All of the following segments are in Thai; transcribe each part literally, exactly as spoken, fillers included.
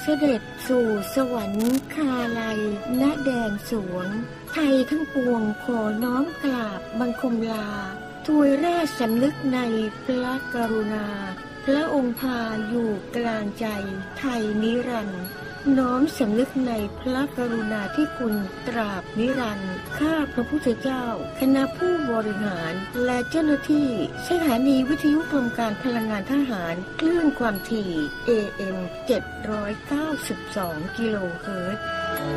เสด็จสู่สวรรคาลัยณแดนสวงไทยทั้งปวงขอน้อมกราบบังคมลาถวายราชสำนึกในพระกรุณาพระองค์พาอยู่กลางใจไทยนิรันดร์น้อมสำนึกในพระกรุณาธิคุณตราบนิรันดร์ข้าพระพุทธเจ้าคณะผู้บริหารและเจ้าหน้าที่สถานีวิทยุกรมการพลังงานทหารคลื่นความถี่ เอ เอ็ม เจ็ดร้อยเก้าสิบสอง กิโลเฮิรตซ์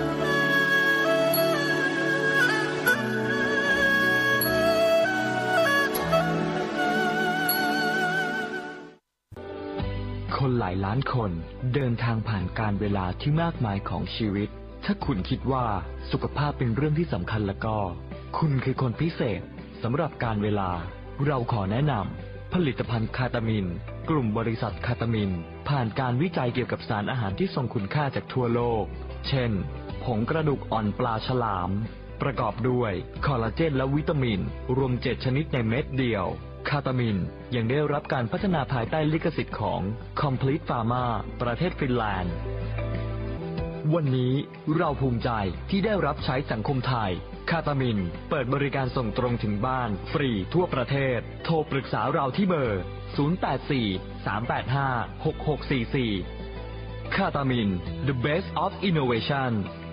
คนหลายล้านคนเดินทางผ่านการเวลาที่มากมายของชีวิตถ้าคุณคิดว่าสุขภาพเป็นเรื่องที่สำคัญแล้วก็คุณคือคนพิเศษสำหรับการเวลาเราขอแนะนำผลิตภัณฑ์คาตามินกลุ่มบริษัทคาตามินผ่านการวิจัยเกี่ยวกับสารอาหารที่ทรงคุณค่าจากทั่วโลกเช่นผงกระดูกอ่อนปลาฉลามประกอบด้วยคอลลาเจนและวิตามินรวมเจ็ดชนิดในเม็ดเดียวคาตามินยังได้รับการพัฒนาภายใต้ลิขสิทธิ์ของ Complete Pharma ประเทศฟินแลนด์วันนี้เราภูมิใจที่ได้รับใช้สังคมไทยคาตามินเปิดบริการส่งตรงถึงบ้านฟรีทั่วประเทศโทรปรึกษาเราที่เบอร์ศูนย์ แปด สี่ สาม แปด ห้า หก หก สี่ สี่คาตามิน The Best of Innovation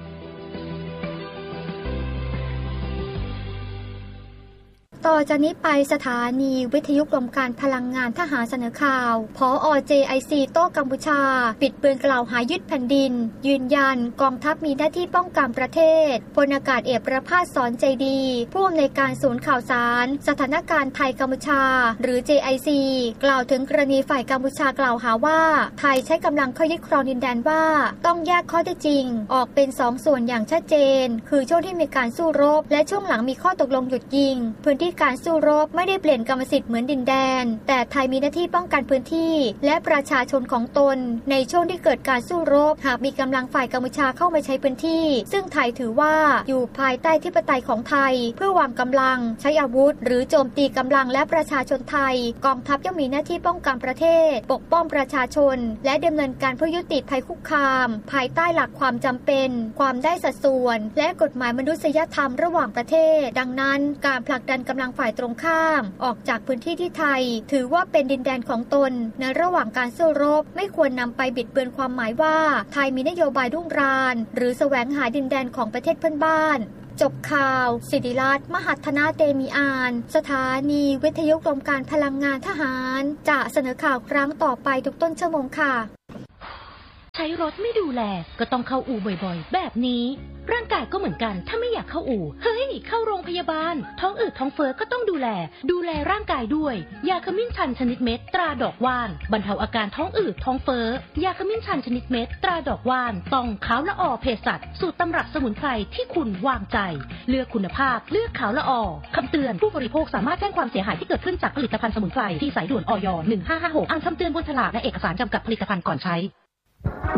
ต่อจากนี้ไปสถานีวิทยุกรมการพลังงานทหารเสนอข่าวผอ. เจ ไอ ซี โต้กัมพูชาปิดเบือนกล่าวหายึดแผ่นดินยืนยันกองทัพมีหน้าที่ป้องกันประเทศพลอากาศเอกประภาสสอนใจดีผู้อำนวยการศูนย์ข่าวสารสถานการณ์ไทยกัมพูชาหรือ เจ ไอ ซี กล่าวถึงกรณีฝ่ายกัมพูชากล่าวหาว่าไทยใช้กำลังเข้ายึดครองดินแดนว่าต้องแยกข้อเท็จจริงออกเป็นสองส่วนอย่างชัดเจนคือช่วงที่มีการสู้รบและช่วงหลังมีข้อตกลงหยุดยิงพื้นที่การสู้รบไม่ได้เปลี่ยนกรรมสิทธิ์เหมือนดินแดนแต่ไทยมีหน้าที่ป้องกันพื้นที่และประชาชนของตนในช่วงที่เกิดการสู้รบหากมีกำลังฝ่ายกัมพูชาเข้ามาใช้พื้นที่ซึ่งไทยถือว่าอยู่ภายใต้อธิปไตยของไทยเพื่อวางกำลังใช้อาวุธหรือโจมตีกำลังและประชาชนไทยกองทัพย่อมมีหน้าที่ป้องกันประเทศปกป้องประชาชนและดำเนินการเพื่อยุติภัยคุกคามภายใต้หลักความจำเป็นความได้สัดส่วนและกฎหมายมนุษยธรรมระหว่างประเทศดังนั้นการผลักดันกำลังฝ่ายตรงข้ามออกจากพื้นที่ที่ไทยถือว่าเป็นดินแดนของตนในระหว่างการสู้รบไม่ควรนำไปบิดเบือนความหมายว่าไทยมีนโยบายรุ่งรานหรือแสวงหาดินแดนของประเทศเพื่อนบ้านจบข่าวศิริรัตน์มหัฒนาเตมีอานสถานีวิทยุกรมการพลังงานทหารจะเสนอข่าวครั้งต่อไปทุกต้นชั่วโมงค่ะใช้รถไม่ดูแลก็ต้องเข้าอู่บ่อยๆแบบนี้ร่างกายก็เหมือนกันถ้าไม่อยากเข้าอู่เฮ้ยเข้าโรงพยาบาลท้องอืดท้องเฟ้อก็ต้องดูแลดูแลร่างกายด้วยยาขมิ้นชันชนิดเม็ดตราดอกว่านบรรเทาอาการท้องอืดท้องเฟ้อยาขมิ้นชันชนิดเม็ดตราดอกว่านต้องขาวละออเภสัชสูตรตำรับสมุนไพรที่คุณวางใจเลือกคุณภาพเลือกขาวละออคำเตือนผู้บริโภคสามารถแจ้งความเสียหายที่เกิดขึ้นจากผลิตภัณฑ์สมุนไพรที่สายด่วนอยหนึ่งห้าห้าหกอ่านคำเตือนบนฉลากและเอกสารจำกัดผลิตภัณฑ์ก่อนใช้